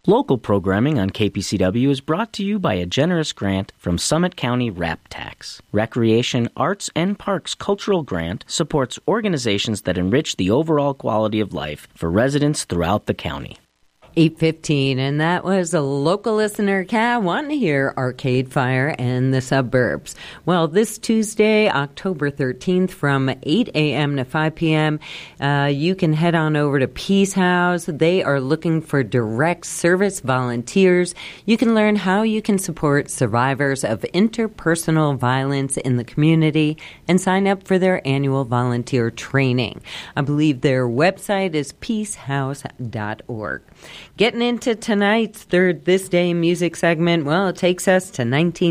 Local programming on KPCW is brought to you by a generous grant from Summit County RAP Tax. Recreation, Arts, and Parks Cultural Grant supports organizations that enrich the overall quality of life for residents throughout the county. 8:15, and that was a local listener, Kat, wanting to hear Arcade Fire and the Suburbs. Well, this Tuesday, October 13th, from 8 a.m. to 5 p.m., you can head on over to Peace House. They are looking for direct service volunteers. You can learn how you can support survivors of interpersonal violence in the community and sign up for their annual volunteer training. I believe their website is peacehouse.org. Getting into tonight's third This Day music segment, well, it takes us to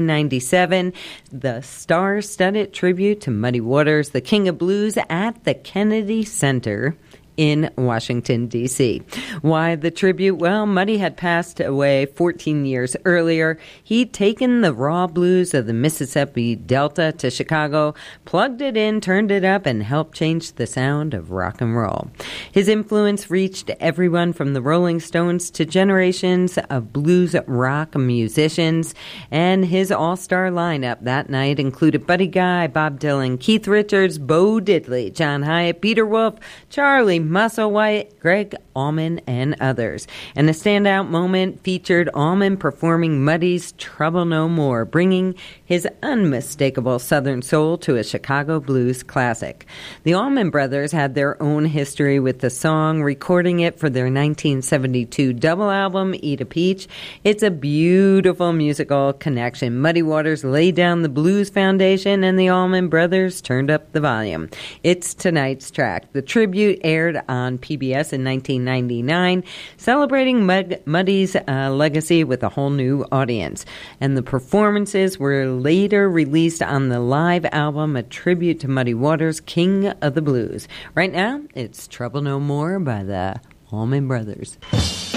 1997, the star-studded tribute to Muddy Waters, the King of Blues, at the Kennedy Center in Washington, D.C. Why the tribute? Well, Muddy had passed away 14 years earlier. He'd taken the raw blues of the Mississippi Delta to Chicago, plugged it in, turned it up, and helped change the sound of rock and roll. His influence reached everyone from the Rolling Stones to generations of blues rock musicians, and his all-star lineup that night included Buddy Guy, Bob Dylan, Keith Richards, Bo Diddley, John Hyatt, Peter Wolf, Charlie Musselwhite, Greg Allman, and others. And the standout moment featured Allman performing Muddy's Trouble No More, bringing his unmistakable Southern soul to a Chicago blues classic. The Allman Brothers had their own history with the song, recording it for their 1972 double album, Eat a Peach. It's a beautiful musical connection. Muddy Waters laid down the blues foundation, and the Allman Brothers turned up the volume. It's tonight's track. The tribute aired on PBS in 1999, celebrating Muddy's legacy with a whole new audience. And the performances were later released on the live album, a tribute to Muddy Waters, King of the Blues. Right now, it's Trouble No More by the Allman Brothers.